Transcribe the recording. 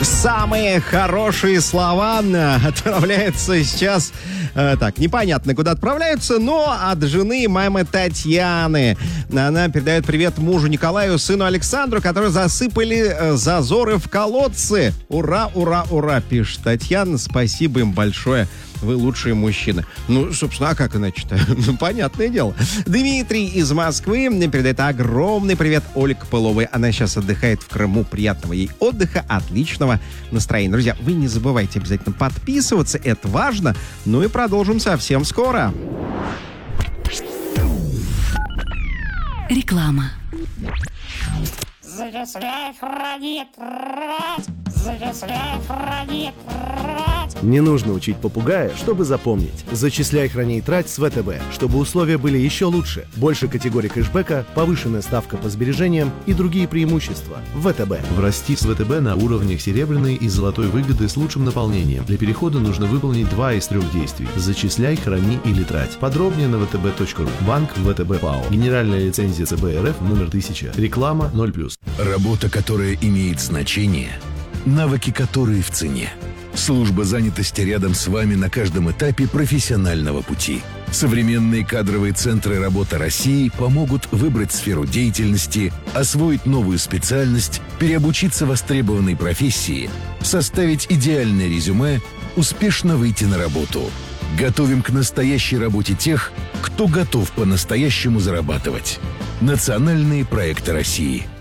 Самые хорошие слова отправляются сейчас... непонятно, куда отправляются, но от жены мамы Татьяны. Она передает привет мужу Николаю, сыну Александру, которые засыпали зазоры в колодцы. Ура, ура, ура, пишет Татьяна. Спасибо им большое. Вы лучшие мужчины. Собственно, а как иначе-то? Понятное дело. Дмитрий из Москвы мне передает огромный привет Оле Копыловой. Она сейчас отдыхает в Крыму. Приятного ей отдыха, отличного настроения. Друзья, вы не забывайте обязательно подписываться. Это важно. И продолжим совсем скоро. Реклама. Зачисляй, храни, трать! Зачисляй, храни, трать! Не нужно учить попугая, чтобы запомнить. Зачисляй, храни и трать с ВТБ, чтобы условия были еще лучше. Больше категорий кэшбэка, повышенная ставка по сбережениям и другие преимущества. ВТБ. Врасти с ВТБ на уровнях серебряной и золотой выгоды с лучшим наполнением. Для перехода нужно выполнить 2 из 3 действий. Зачисляй, храни или трать. Подробнее на vtb.ru. Банк ВТБ ПАО. Генеральная лицензия ЦБ РФ номер 1000. Реклама 0+. Работа, которая имеет значение, навыки которые в цене. Служба занятости рядом с вами на каждом этапе профессионального пути. Современные кадровые центры работы России помогут выбрать сферу деятельности, освоить новую специальность, переобучиться востребованной профессии, составить идеальное резюме, успешно выйти на работу. Готовим к настоящей работе тех, кто готов по-настоящему зарабатывать. Национальные проекты России.